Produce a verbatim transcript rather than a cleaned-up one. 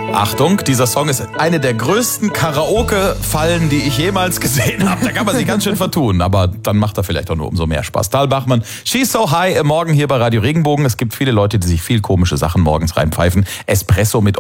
Achtung, dieser Song ist eine der größten Karaoke-Fallen, die ich jemals gesehen habe. Da kann man sich ganz schön vertun, aber dann macht er vielleicht auch nur umso mehr Spaß. Tal Bachmann, She's So High, morgen hier bei Radio Regenbogen. Es gibt viele Leute, die sich viel komische Sachen morgens reinpfeifen. Espresso mit